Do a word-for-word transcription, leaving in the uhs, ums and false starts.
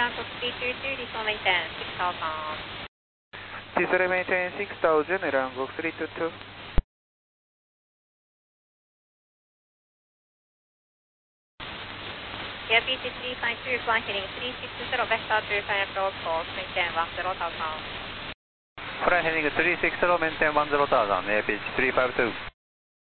Bangkok three two two, diesel maintain six thousand. Diesel maintain six thousand, Bangkok three two two. Air B T three five two one heading three six zero, vector to China approach, course maintain one zero thousand. Fly heading three six zero, maintain one zero thousand, A P H three five two.